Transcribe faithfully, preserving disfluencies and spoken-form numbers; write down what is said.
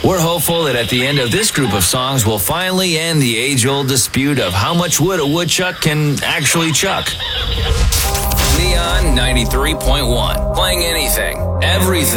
We're hopeful that at the end of this group of songs, we'll finally end the age-old dispute of how much wood a woodchuck can actually chuck. Neon ninety-three point one. Playing anything, everything.